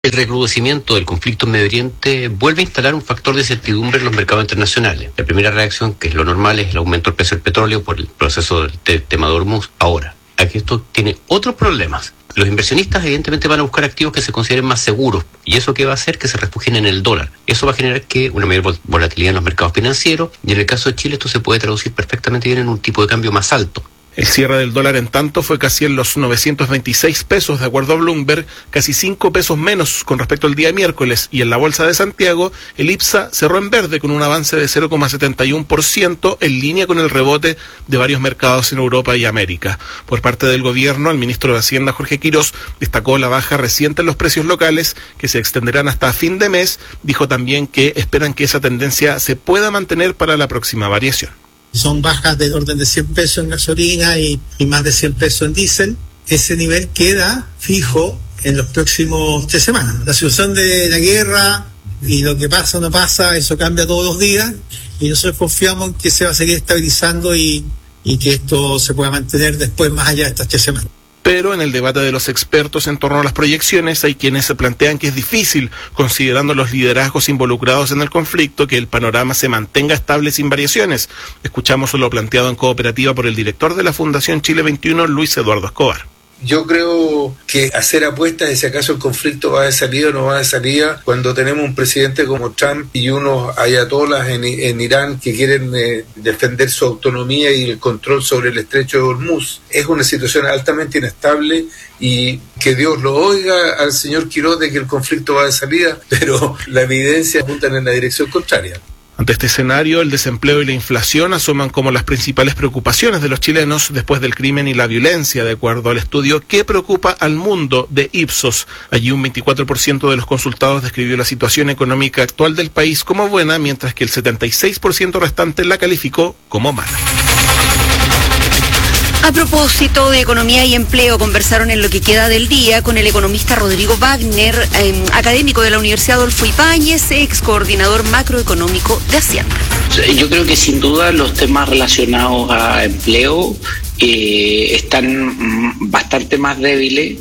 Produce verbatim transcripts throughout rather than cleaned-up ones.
El recrudecimiento del conflicto en Medio Oriente vuelve a instalar un factor de incertidumbre en los mercados internacionales. La primera reacción, que es lo normal, es el aumento del precio del petróleo por el proceso del te- tema de Hormuz. Ahora, aquí esto tiene otros problemas. Los inversionistas evidentemente van a buscar activos que se consideren más seguros, y eso que va a hacer que se refugien en el dólar. Eso va a generar que una mayor vol- volatilidad en los mercados financieros, y en el caso de Chile esto se puede traducir perfectamente bien en un tipo de cambio más alto. El cierre del dólar, en tanto, fue casi en los novecientos veintiséis pesos, de acuerdo a Bloomberg, casi cinco pesos menos con respecto al día miércoles, y en la Bolsa de Santiago, el IPSA cerró en verde con un avance de cero coma setenta y uno por ciento, en línea con el rebote de varios mercados en Europa y América. Por parte del gobierno, el ministro de Hacienda, Jorge Quirós, destacó la baja reciente en los precios locales, que se extenderán hasta fin de mes. Dijo también que esperan que esa tendencia se pueda mantener para la próxima variación. Son bajas del orden de cien pesos en gasolina y, y más de cien pesos en diésel. Ese nivel queda fijo en los próximos tres semanas. La situación de la guerra y lo que pasa o no pasa, eso cambia todos los días, y nosotros confiamos en que se va a seguir estabilizando y, y que esto se pueda mantener después más allá de estas tres semanas. Pero en el debate de los expertos en torno a las proyecciones hay quienes se plantean que es difícil, considerando los liderazgos involucrados en el conflicto, que el panorama se mantenga estable sin variaciones. Escuchamos lo planteado en cooperativa por el director de la Fundación Chile veintiuno, Luis Eduardo Escobar. Yo creo que hacer apuestas de si acaso el conflicto va de salida o no va de salida, cuando tenemos un presidente como Trump y unos ayatolas en, en Irán que quieren eh, defender su autonomía y el control sobre el estrecho de Hormuz, es una situación altamente inestable, y que Dios lo oiga al señor Quirós de que el conflicto va de salida, pero la evidencia apuntan en la dirección contraria. Ante este escenario, el desempleo y la inflación asoman como las principales preocupaciones de los chilenos después del crimen y la violencia, de acuerdo al estudio ¿Qué preocupa al mundo?, de Ipsos. Allí un veinticuatro por ciento de los consultados describió la situación económica actual del país como buena, mientras que el setenta y seis por ciento restante la calificó como mala. A propósito de economía y empleo, conversaron en lo que queda del día con el economista Rodrigo Wagner, eh, académico de la Universidad Adolfo Ibáñez, ex coordinador macroeconómico de Hacienda. Yo creo que sin duda los temas relacionados a empleo eh, están bastante más débiles,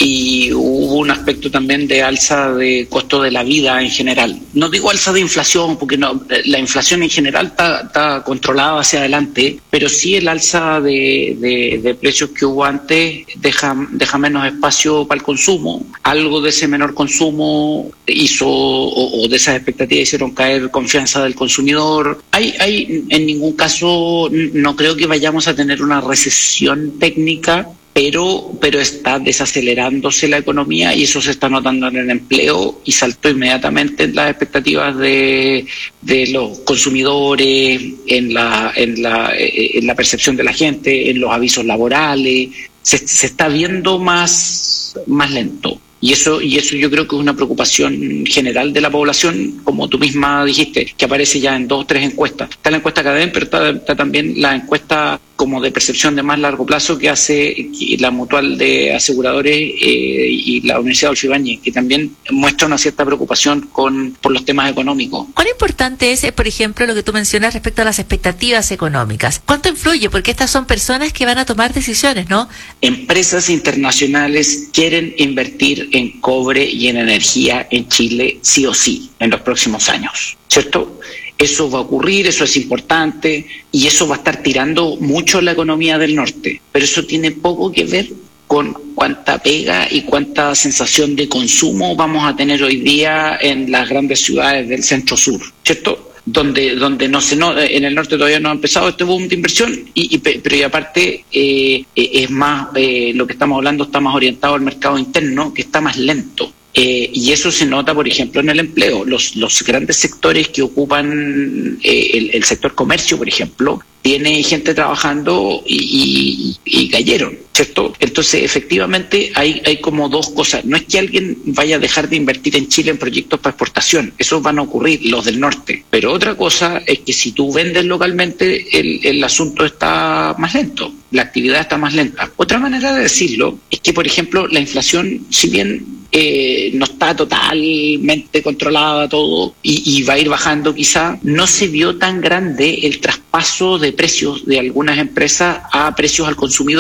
y hubo un aspecto también de alza de costo de la vida en general. No digo alza de inflación, porque no, la inflación en general está, está controlada hacia adelante, pero sí el alza de, de, de precios que hubo antes deja, deja menos espacio para el consumo. Algo de ese menor consumo hizo, o, o de esas expectativas hicieron caer confianza del consumidor. Hay, hay, en ningún caso, no creo que vayamos a tener una recesión técnica, pero pero está desacelerándose la economía, y eso se está notando en el empleo, y saltó inmediatamente en las expectativas de, de los consumidores, en la, en la, en la percepción de la gente, en los avisos laborales. Se, se está viendo más, más lento. Y eso, y eso yo creo que es una preocupación general de la población, como tú misma dijiste, que aparece ya en dos o tres encuestas. Está la encuesta Cadem, pero está, está también la encuesta como de percepción de más largo plazo que hace la Mutual de Aseguradores eh, y la Universidad Adolfo Ibáñez, que también muestra una cierta preocupación con por los temas económicos. ¿Cuán importante es, por ejemplo, lo que tú mencionas respecto a las expectativas económicas? ¿Cuánto influye? Porque estas son personas que van a tomar decisiones, ¿no? Empresas internacionales quieren invertir en cobre y en energía en Chile sí o sí en los próximos años, ¿cierto? Eso va a ocurrir, eso es importante, y eso va a estar tirando mucho la economía del norte, pero eso tiene poco que ver con cuánta pega y cuánta sensación de consumo vamos a tener hoy día en las grandes ciudades del centro sur, ¿cierto? Donde donde no se no en el norte todavía no ha empezado este boom de inversión, y, y pero y aparte eh, es más eh, lo que estamos hablando está más orientado al mercado interno, que está más lento. Eh, y eso se nota, por ejemplo, en el empleo. Los, los grandes sectores que ocupan eh, el, el sector comercio, por ejemplo, tiene gente trabajando y, y, y cayeron, ¿cierto? Entonces, efectivamente, hay, hay como dos cosas. No es que alguien vaya a dejar de invertir en Chile en proyectos para exportación. Esos van a ocurrir, los del norte. Pero otra cosa es que si tú vendes localmente, el, el asunto está más lento. La actividad está más lenta. Otra manera de decirlo es que, por ejemplo, la inflación, si bien Eh, no está totalmente controlada todo y, y va a ir bajando quizá, no se vio tan grande el traspaso de precios de algunas empresas a precios al consumidor.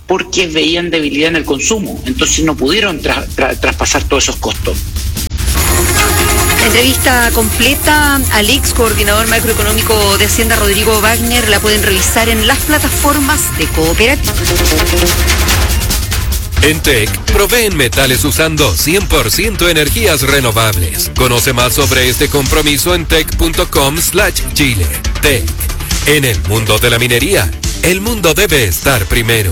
porque veían debilidad en el consumo, entonces no pudieron tra- tra- traspasar todos esos costos. La entrevista completa al ex coordinador macroeconómico de Hacienda, Rodrigo Wagner, la pueden revisar en las plataformas de Cooperativa. En T E C, proveen metales usando cien por ciento energías renovables. Conoce más sobre este compromiso en tec.com slash Chile. T E C. En el mundo de la minería, el mundo debe estar primero.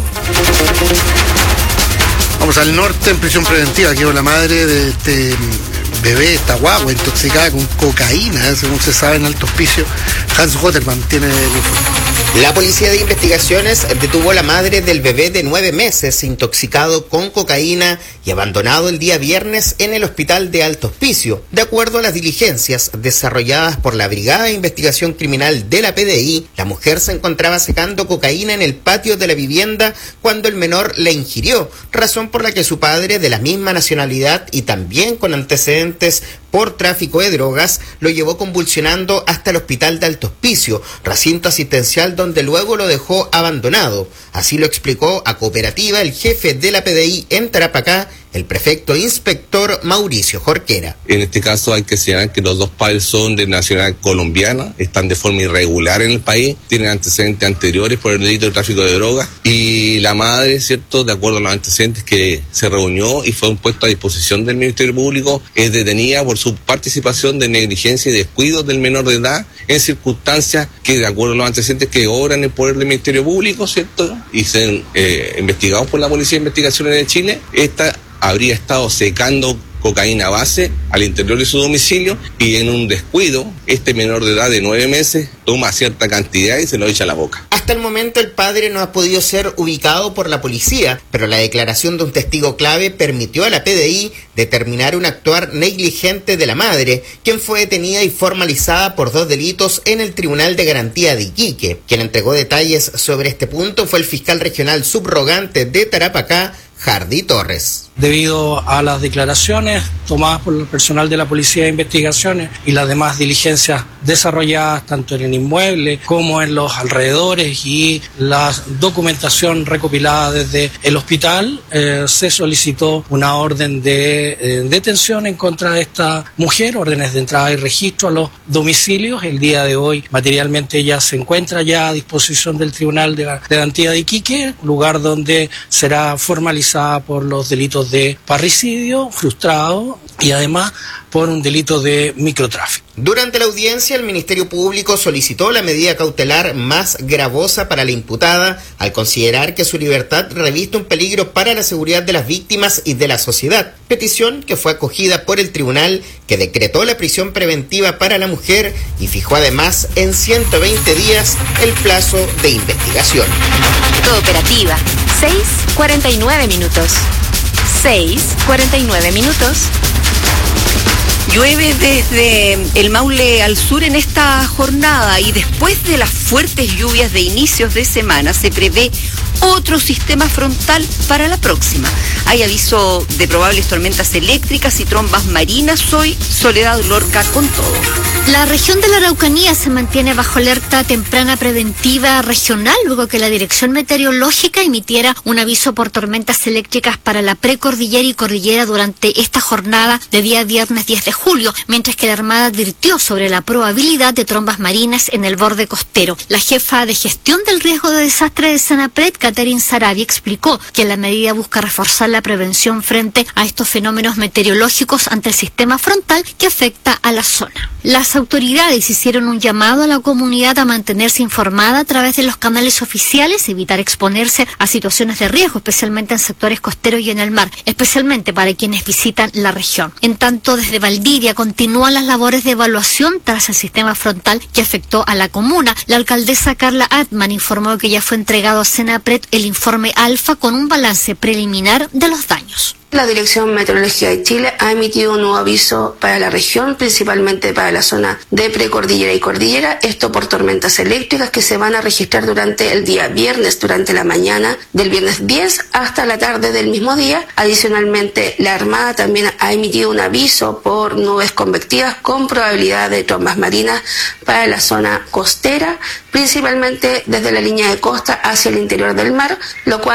Vamos al norte. En prisión preventiva quedó la madre de este bebé, esta guagua intoxicada con cocaína, según se sabe, en Alto Hospicio. Hans Waterman tiene el informe. La Policía de Investigaciones detuvo a la madre del bebé de nueve meses intoxicado con cocaína y abandonado el día viernes en el hospital de Alto Hospicio. De acuerdo a las diligencias desarrolladas por la Brigada de Investigación Criminal de la P D I, la mujer se encontraba secando cocaína en el patio de la vivienda cuando el menor la ingirió, razón por la que su padre, de la misma nacionalidad y también con antecedentes por tráfico de drogas, lo llevó convulsionando hasta el hospital de Alto Hospicio, recinto asistencial donde luego lo dejó abandonado. Así lo explicó a Cooperativa el jefe de la P D I en Tarapacá, el prefecto inspector Mauricio Jorquera. En este caso hay que señalar que los dos padres son de nacionalidad colombiana, están de forma irregular en el país, tienen antecedentes anteriores por el delito de tráfico de drogas, y la madre, cierto, de acuerdo a los antecedentes que se reunió y fue puesto a disposición del Ministerio Público, es detenida por su participación de negligencia y descuido del menor de edad en circunstancias que, de acuerdo a los antecedentes que obran en el poder del Ministerio Público, cierto, y sean eh, investigados por la Policía de Investigaciones de Chile, esta habría estado secando cocaína base al interior de su domicilio, y en un descuido este menor de edad de nueve meses toma cierta cantidad y se lo echa a la boca. Hasta el momento el padre no ha podido ser ubicado por la policía, pero la declaración de un testigo clave permitió a la P D I determinar un actuar negligente de la madre, quien fue detenida y formalizada por dos delitos en el Tribunal de Garantía de Iquique. Quien entregó detalles sobre este punto fue el fiscal regional subrogante de Tarapacá, Jardy Torres. Debido a las declaraciones tomadas por el personal de la Policía de Investigaciones y las demás diligencias desarrolladas tanto en el inmueble como en los alrededores y la documentación recopilada desde el hospital, eh, se solicitó una orden de eh, detención en contra de esta mujer, órdenes de entrada y registro a los domicilios. El día de hoy materialmente ella se encuentra ya a disposición del Tribunal de Garantía de Iquique, lugar donde será formalizada por los delitos de parricidio frustrado y además por un delito de microtráfico. Durante la audiencia, el Ministerio Público solicitó la medida cautelar más gravosa para la imputada al considerar que su libertad reviste un peligro para la seguridad de las víctimas y de la sociedad, petición que fue acogida por el tribunal, que decretó la prisión preventiva para la mujer y fijó además en ciento veinte días el plazo de investigación. Cooperativa, seis cuarenta y nueve minutos. seis cuarenta y nueve minutos. Llueve desde el Maule al sur en esta jornada, y después de las fuertes lluvias de inicios de semana se prevé otro sistema frontal para la próxima. Hay aviso de probables tormentas eléctricas y trombas marinas hoy. Soledad Lorca con todo. La región de la Araucanía se mantiene bajo alerta temprana preventiva regional luego que la Dirección Meteorológica emitiera un aviso por tormentas eléctricas para la precordillera y cordillera durante esta jornada de día viernes diez de julio, mientras que la Armada advirtió sobre la probabilidad de trombas marinas en el borde costero. La jefa de gestión del riesgo de desastre de Senapred, Catherine Sarabia, explicó que la medida busca reforzar la prevención frente a estos fenómenos meteorológicos ante el sistema frontal que afecta a la zona. Las autoridades hicieron un llamado a la comunidad a mantenerse informada a través de los canales oficiales, evitar exponerse a situaciones de riesgo, especialmente en sectores costeros y en el mar, especialmente para quienes visitan la región. En tanto, desde Valdivia continúan las labores de evaluación tras el sistema frontal que afectó a la comuna. La alcaldesa Carla Atman informó que ya fue entregado a Senapred el informe Alfa con un balance preliminar de los daños. La Dirección Meteorológica de Chile ha emitido un nuevo aviso para la región, principalmente para la zona de precordillera y cordillera, esto por tormentas eléctricas que se van a registrar durante el día viernes, durante la mañana del viernes diez hasta la tarde del mismo día. Adicionalmente, la Armada también ha emitido un aviso por nubes convectivas con probabilidad de trombas marinas para la zona costera, principalmente desde la línea de costa hacia el interior del mar, lo cual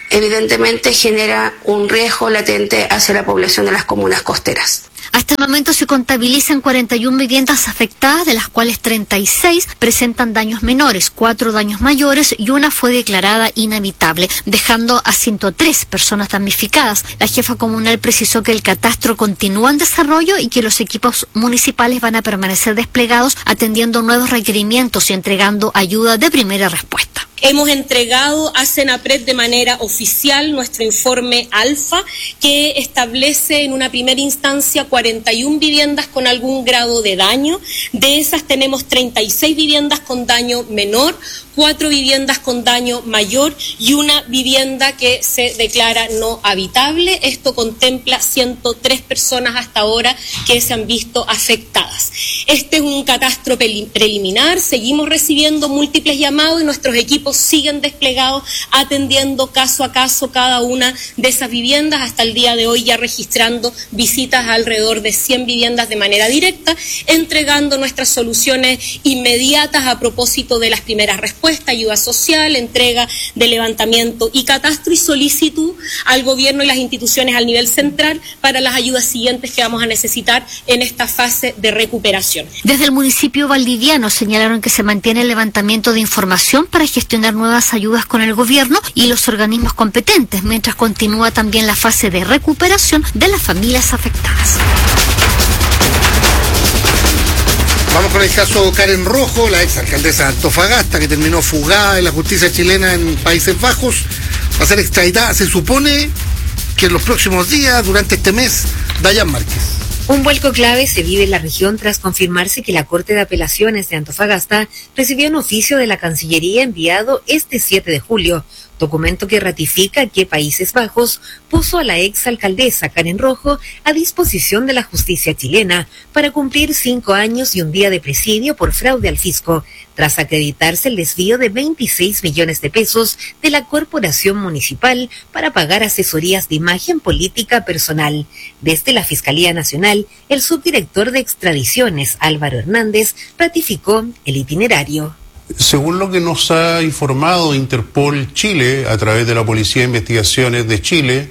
evidentemente genera un riesgo latente hacia la población de las comunas costeras. Hasta el momento se contabilizan cuarenta y una viviendas afectadas, de las cuales treinta y seis presentan daños menores, cuatro daños mayores y una fue declarada inhabitable, dejando a ciento tres personas damnificadas. La jefa comunal precisó que el catastro continúa en desarrollo y que los equipos municipales van a permanecer desplegados atendiendo nuevos requerimientos y entregando ayuda de primera respuesta. Hemos entregado a Senapred de manera oficial nuestro informe alfa, que establece en una primera instancia cuarenta y una viviendas con algún grado de daño. De esas tenemos treinta y seis viviendas con daño menor, cuatro viviendas con daño mayor y una vivienda que se declara no habitable. Esto contempla ciento tres personas hasta ahora que se han visto afectadas. Este es un catastro preliminar, seguimos recibiendo múltiples llamados y nuestros equipos siguen desplegados atendiendo caso a caso cada una de esas viviendas, hasta el día de hoy ya registrando visitas a alrededor de cien viviendas de manera directa, entregando nuestras soluciones inmediatas a propósito de las primeras respuestas, ayuda social, entrega de levantamiento y catastro y solicitud al gobierno y las instituciones al nivel central para las ayudas siguientes que vamos a necesitar en esta fase de recuperación. Desde el municipio valdiviano señalaron que se mantiene el levantamiento de información para gestionar nuevas ayudas con el gobierno y los organismos competentes, mientras continúa también la fase de recuperación de las familias afectadas. Vamos con el caso Karen Rojo, la exalcaldesa de Antofagasta, que terminó fugada en la justicia chilena en Países Bajos. Va a ser extraditada, se supone que en los próximos días, durante este mes. Dayan Márquez. Un vuelco clave se vive en la región tras confirmarse que la Corte de Apelaciones de Antofagasta recibió un oficio de la Cancillería enviado este siete de julio, documento que ratifica que Países Bajos puso a la exalcaldesa Karen Rojo a disposición de la justicia chilena para cumplir cinco años y un día de presidio por fraude al fisco, tras acreditarse el desvío de veintiséis millones de pesos de la corporación municipal para pagar asesorías de imagen política personal. Desde la Fiscalía Nacional, el subdirector de extradiciones, Álvaro Hernández, ratificó el itinerario. Según lo que nos ha informado Interpol Chile a través de la Policía de Investigaciones de Chile,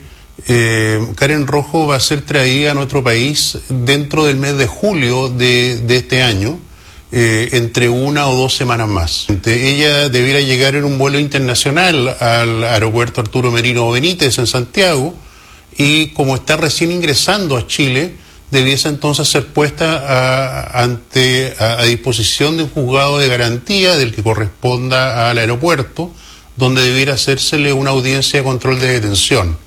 eh, Karen Rojo va a ser traída a nuestro país dentro del mes de julio de, de este año, eh, entre una o dos semanas más. Ella debiera llegar en un vuelo internacional al aeropuerto Arturo Merino Benítez en Santiago, y como está recién ingresando a Chile, debiese entonces ser puesta a, ante, a, a disposición de un juzgado de garantía del que corresponda al aeropuerto, donde debiera hacérsele una audiencia de control de detención.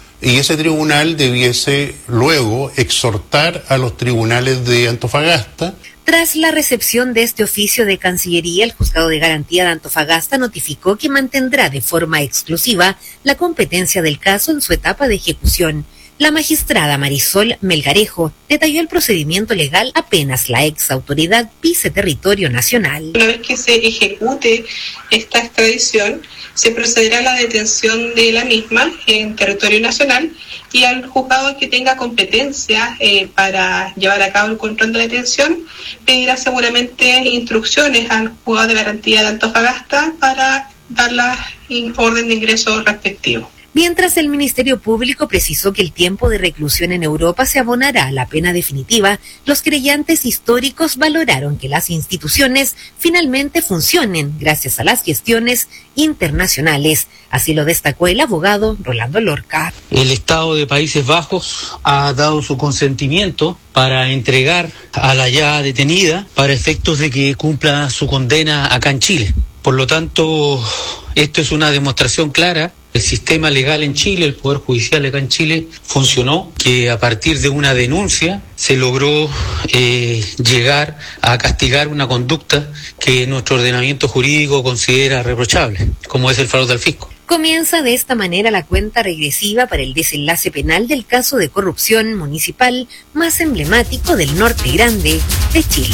Y ese tribunal debiese luego exhortar a los tribunales de Antofagasta. Tras la recepción de este oficio de Cancillería, el Juzgado de Garantía de Antofagasta notificó que mantendrá de forma exclusiva la competencia del caso en su etapa de ejecución. La magistrada Marisol Melgarejo detalló el procedimiento legal apenas la ex autoridad pise territorio nacional. Una vez que se ejecute esta extradición, se procederá a la detención de la misma en territorio nacional y al juzgado que tenga competencia eh, para llevar a cabo el control de detención pedirá seguramente instrucciones al juzgado de garantía de Antofagasta para dar la orden de ingreso respectivo. Mientras el Ministerio Público precisó que el tiempo de reclusión en Europa se abonará a la pena definitiva, los creyentes históricos valoraron que las instituciones finalmente funcionen gracias a las gestiones internacionales. Así lo destacó el abogado Rolando Lorca. El Estado de Países Bajos ha dado su consentimiento para entregar a la ya detenida para efectos de que cumpla su condena acá en Chile. Por lo tanto, esto es una demostración clara. El sistema legal en Chile, el Poder Judicial acá en Chile, funcionó, que a partir de una denuncia se logró eh, llegar a castigar una conducta que nuestro ordenamiento jurídico considera reprochable, como es el fraude al fisco. Comienza de esta manera la cuenta regresiva para el desenlace penal del caso de corrupción municipal más emblemático del norte grande de Chile.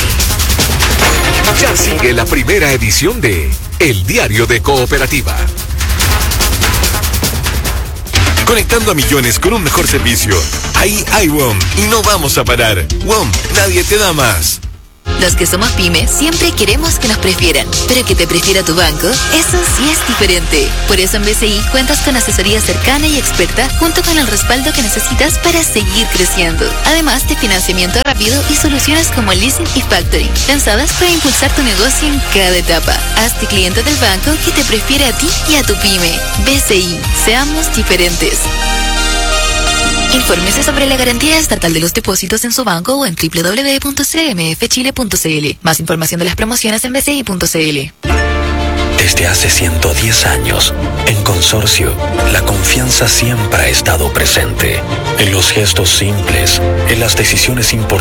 Ya sigue la primera edición de El Diario de Cooperativa. Conectando a millones con un mejor servicio. Ahí hay W O M y no vamos a parar. W O M, nadie te da más. Los que somos pyme siempre queremos que nos prefieran, pero que te prefiera tu banco, eso sí es diferente. Por eso en B C I cuentas con asesoría cercana y experta junto con el respaldo que necesitas para seguir creciendo. Además de financiamiento rápido y soluciones como leasing y factoring, pensadas para impulsar tu negocio en cada etapa. Hazte cliente del banco que te prefiere a ti y a tu pyme. B C I, seamos diferentes. Infórmese sobre la garantía estatal de los depósitos en su banco o en doble u doble u doble u punto c m f chile punto c l. Más información de las promociones en b c i punto c l. Desde hace ciento diez años, en Consorcio, la confianza siempre ha estado presente. En los gestos simples, en las decisiones importantes.